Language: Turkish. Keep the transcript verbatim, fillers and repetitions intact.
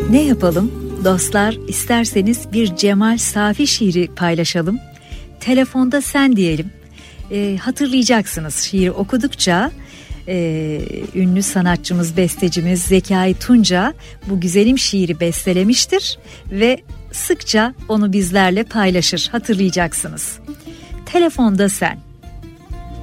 Ne yapalım? Dostlar, isterseniz bir Cemal Safi şiiri paylaşalım. Telefonda sen diyelim. E, hatırlayacaksınız, şiiri okudukça e, ünlü sanatçımız, bestecimiz Zekai Tunca bu güzelim şiiri bestelemiştir ve sıkça onu bizlerle paylaşır, hatırlayacaksınız. Telefonda sen.